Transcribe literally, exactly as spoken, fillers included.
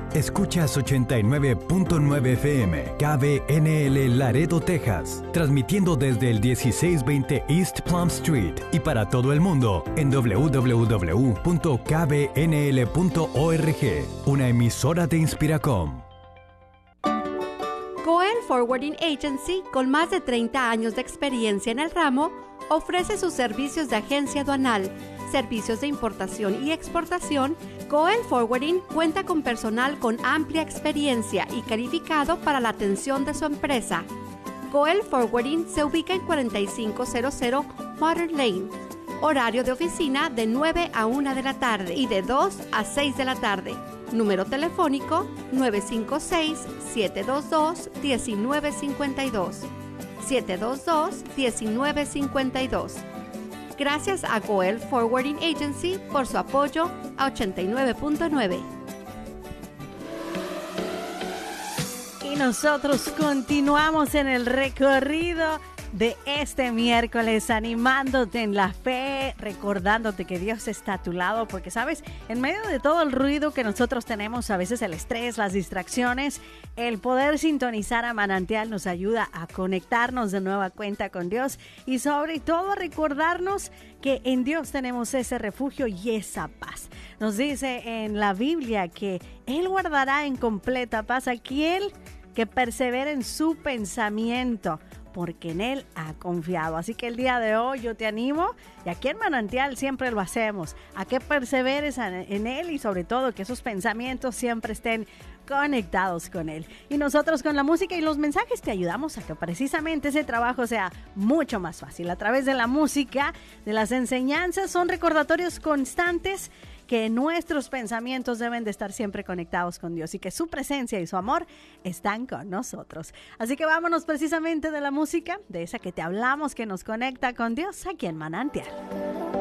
Escuchas ochenta y nueve punto nueve F M, K B N L Laredo, Texas, transmitiendo desde el dieciséis veinte East Plum Street y para todo el mundo en doble u doble u doble u punto k b n l punto org, una emisora de Inspiracom. Cohen Forwarding Agency, con más de treinta años de experiencia en el ramo, ofrece sus servicios de agencia aduanal, servicios de importación y exportación. Cohen Forwarding cuenta con personal con amplia experiencia y calificado para la atención de su empresa. Cohen Forwarding se ubica en cuarenta y cinco cero cero Water Lane. Horario de oficina de nueve a una de la tarde y de dos a seis de la tarde. Número telefónico nueve cinco seis, siete dos dos, uno nueve cinco dos. siete dos dos, uno nueve cinco dos. Gracias a Goel Forwarding Agency por su apoyo a ochenta y nueve punto nueve. Y nosotros continuamos en el recorrido de este miércoles, animándote en la fe, recordándote que Dios está a tu lado, porque sabes, en medio de todo el ruido que nosotros tenemos, a veces el estrés, las distracciones, el poder sintonizar a Manantial nos ayuda a conectarnos de nueva cuenta con Dios y sobre todo a recordarnos que en Dios tenemos ese refugio y esa paz. Nos dice en la Biblia que Él guardará en completa paz a aquel que persevera en su pensamiento, porque en Él ha confiado. Así que el día de hoy yo te animo, y aquí en Manantial siempre lo hacemos, a que perseveres en Él y sobre todo que esos pensamientos siempre estén conectados con Él. Y nosotros con la música y los mensajes te ayudamos a que precisamente ese trabajo sea mucho más fácil. A través de la música, de las enseñanzas, son recordatorios constantes que nuestros pensamientos deben de estar siempre conectados con Dios y que su presencia y su amor están con nosotros. Así que vámonos precisamente de la música, de esa que te hablamos, que nos conecta con Dios aquí en Manantial.